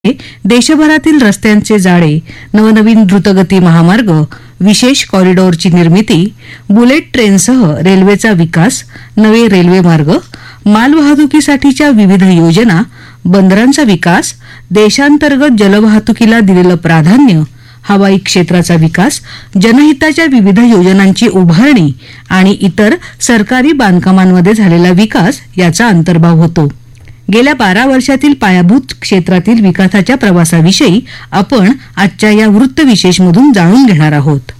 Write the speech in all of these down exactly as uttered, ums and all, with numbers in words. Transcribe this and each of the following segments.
देशभरातील रस्त्यांचे जाळे, नवनवीन द्रुतगती महामार्ग, विशेष कॉरिडॉरची निर्मिती, बुलेट ट्रेनसह रेल्वेचा विकास, नवे रेल्वे मार्ग, मालवाहतुकीसाठीच्या विविध योजना, बंदरांचा विकास, देशांतर्गत जलवाहतुकीला दिलेलं प्राधान्य, हवाई क्षेत्राचा विकास, जनहिताच्या विविध योजनांची उभारणी आणि इतर सरकारी बांधकामांमध्ये झालेला विकास याचा अंतर्भाव होतो. गेल्या बारा वर्षातील पायाभूत क्षेत्रातील विकासाच्या प्रवासाविषयी आपण आजच्या या वृत्तविशेषमधून जाणून घेणार आहोत.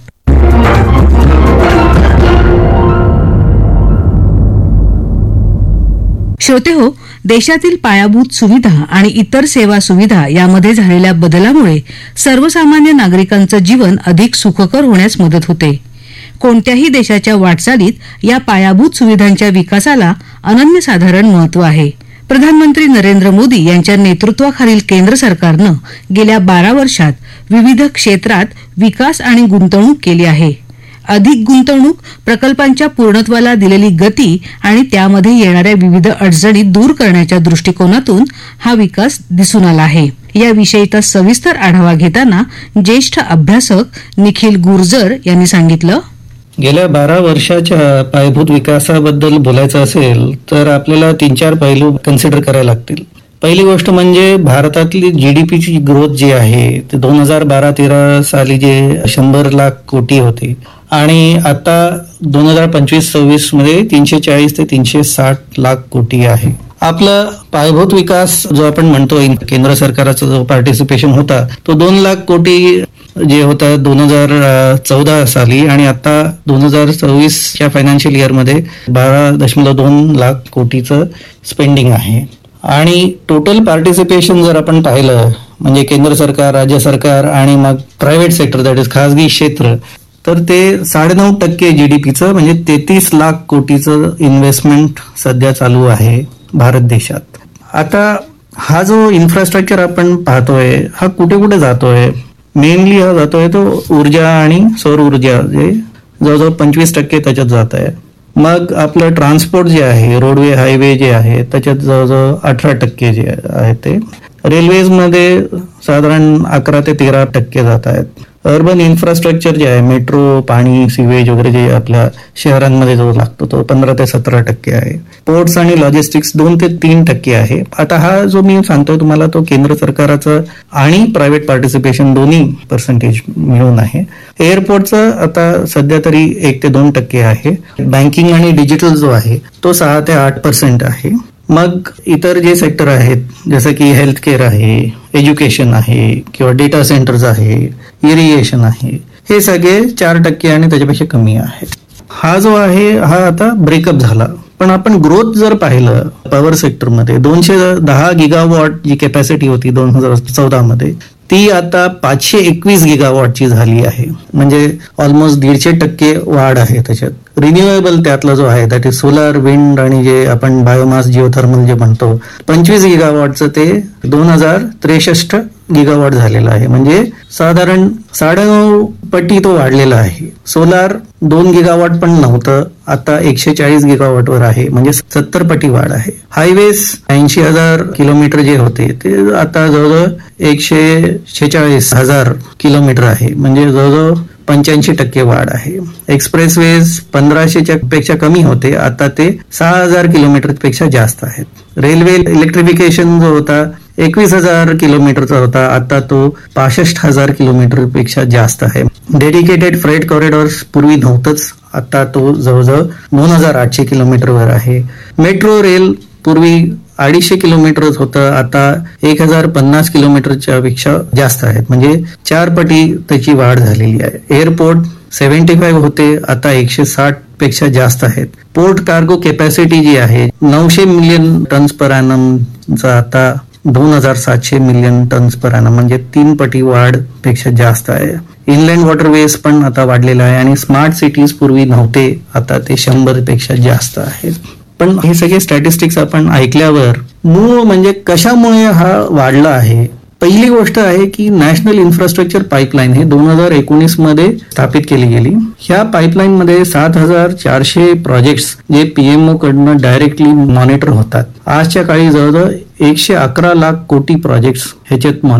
श्रोतेहो, देशातील पायाभूत सुविधा आणि इतर सेवा सुविधा यामध्ये झालेल्या बदलामुळे सर्वसामान्य नागरिकांचं जीवन अधिक सुखकर होण्यास मदत होते. कोणत्याही देशाच्या वाटचालीत या पायाभूत सुविधांच्या विकासाला अनन्यसाधारण महत्त्व आहे. प्रधानमंत्री नरेंद्र मोदी यांच्या नेतृत्वाखालील केंद्र सरकारनं गेल्या बारा वर्षात विविध क्षेत्रात विकास आणि गुंतवणूक केली आहे. अधिक गुंतवणूक, प्रकल्पांच्या पूर्णत्वाला दिलेली गती आणि त्यामध्ये येणाऱ्या विविध अडचणी दूर करण्याच्या दृष्टिकोनातून हा विकास दिसून आला आहे. याविषयीचा सविस्तर आढावा घेताना ज्येष्ठ अभ्यासक निखिल गुर्जर यांनी सांगितलं. गेल्या बारा वर्षाच्या पायाभूत विकासाबद्दल बोलायचं असेल तर आपल्याला तीन चार पैलू कन्सिडर करायला लागतील. पहिली गोष्ट म्हणजे भारतातली जीडीपीची ग्रोथ जी आहे ते दोन हजार बारा तेरा साली जे शंभर लाख कोटी होते आणि आता दोन हजार पंचवीस सव्वीस मध्ये तीनशे चाळीस ते तीनशे साठ लाख कोटी आहे. आपला पायाभूत विकास जो आपण म्हणतो केंद्र सरकारचा जो पार्टिसिपेशन होता तो दोन लाख कोटी जे होता दोन हजार चौदा साली आणि आता दोन हजार सव्वीसच्या फायनान्शियल इयरमध्ये बारा दशमलव दोन लाख कोटीचं स्पेंडिंग आहे. आणि टोटल पार्टिसिपेशन जर आपण पाहिलं म्हणजे केंद्र सरकार, राज्य सरकार आणि मग प्रायव्हेट सेक्टर दॅट इज खासगी क्षेत्र, तर ते साडेनऊ टक्के जीडीपीचं म्हणजे तेहतीस लाख कोटीचं इन्व्हेस्टमेंट सध्या चालू आहे भारत देशात. आता हा जो इन्फ्रास्ट्रक्चर आपण पाहतोय हा कुठे कुठे जातोय, मेनली हा जातोय तो ऊर्जा आणि सौर ऊर्जा जे जवळजवळ पंचवीस टक्के त्याच्यात जात आहे. मग आपलं ट्रान्सपोर्ट जे आहे, रोडवे हायवे जे आहे त्याच्यात जवळजवळ अठरा टक्के जे आहे ते, रेल्वेजमध्ये साधारण अकरा ते तेरा टक्के जात आहेत. अर्बन इन्फ्रास्ट्रक्चर जे आहे, मेट्रो, पाणी, सिवेज वगैरे जे आपल्या शहरांमध्ये जो लागतो तो पंधरा ते सतरा टक्के आहे. पोर्ट्स आणि लॉजिस्टिक्स दोन ते तीन टक्के आहे. आता हा जो मी सांगतोय तुम्हाला तो केंद्र सरकारचं आणि प्रायव्हेट पार्टिसिपेशन दोन्ही पर्सेंटेज मिळून आहे. एअरपोर्टचं आता सध्या तरी एक ते दोन टक्के आहे. बँकिंग आणि डिजिटल जो आहे तो सहा ते आठ पर्सेंट आहे. मग इतर जे सेक्टर आहेत जसं की हेल्थ केअर आहे, एज्युकेशन आहे किंवा डेटा सेंटर्स आहे, इरिगेशन आहे, हे सगळे चार टक्के आणि त्याच्यापेक्षा कमी आहे. हा जो आहे हा आता ब्रेकअप झाला. पण आपण ग्रोथ जर पाहिलं पॉवर सेक्टरमध्ये दोनशे दहा गिगावॉट जी कॅपॅसिटी होती दोन हजार चौदा मध्ये ती आता पाचशे एकवीस गिगावॉटची झाली आहे. म्हणजे ऑलमोस्ट दीडशे टक्के वाढ आहे त्याच्यात. रिन्युएबल त्यातला जो आहे दॅट इज सोलार, विंड आणि जे आपण बायोमास, जिओथर्मल जे म्हणतो, पंचवीस गिगावॉटचं ते दोन हजार त्रेसष्ट गिगावॉट झालेला आहे. म्हणजे साधारण साडेनऊ पटी तो वाढलेला आहे. सोलार दोन गिगावॉट पण नव्हतं, आता एकशे चाळीस गिगावॉटवर आहे, म्हणजे सत्तर पटी वाढ आहे. हायवेज ऐंशी हजार किलोमीटर जे होते ते आता जवळजवळ एकशे शेहेचाळीस हजार किलोमीटर आहे, म्हणजे जवळजवळ पंच्याऐंशी टक्के वाढ आहे. एक्सप्रेसवेज पंधराशेच्या पेक्षा कमी होते, आता ते सहा हजार किलोमीटर पेक्षा जास्त आहेत. रेल्वे इलेक्ट्रिफिकेशन जो होता एकवीस हजार किलोमीटरचा होता, आता तो पासष्ट हजार किलोमीटर पेक्षा जास्त आहे. डेडिकेटेड फ्रेट कॉरिडॉर्स पूर्वी नव्हतंच, आता तो जवळजवळ दोन हजार आठशे किलोमीटरवर आहे. मेट्रो रेल पूर्वी अडीचशे किलोमीटरच होतं, आता एक हजार पन्नास किलोमीटरच्या पेक्षा जास्त आहेत, म्हणजे चार पटी त्याची वाढ झालेली आहे. एअरपोर्ट सेव्हन्टी फाईव्ह होते, आता एकशे साठ पेक्षा जास्त आहेत. पोर्ट कार्गो कॅपॅसिटी जी आहे नऊशे मिलियन टन्स पर ॲनमचा आता दोन हजार सातशे मिलियन टन्स पर ॲनम, म्हणजे तीन पटी वाढ पेक्षा जास्त आहे. इनलँड वॉटरवेज पण आता वाढलेला आहे आणि स्मार्ट सिटीज पूर्वी नव्हते, आता ते शंभर पेक्षा जास्त आहेत. पण हे सगळे स्टॅटिस्टिक्स आपण ऐकल्यावर मूळ म्हणजे कशामुळे हा वाढला आहे. पहिली गोष्ट आहे की नॅशनल इन्फ्रास्ट्रक्चर पाईपलाईन हे दोन हजार एकोणीस मध्ये स्थापित केली गेली. ह्या पाईपलाईन मध्ये सात हजार चारशे प्रोजेक्ट्स जे पीएमओ कडनं डायरेक्टली मॉनिटर होतात. आजच्या काळी जवळजवळ एकशे अकरा लाख कोटी प्रोजेक्ट्स ह्याच्यात